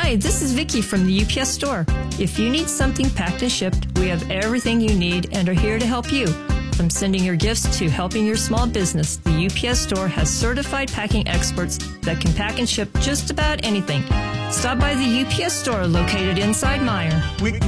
Hi, this is Vicki from the UPS store. If you need something packed and shipped, we have everything you need and are here to help you. From sending your gifts to helping your small business, the UPS store has certified packing experts that can pack and ship just about anything. Stop by the UPS store located inside Meijer.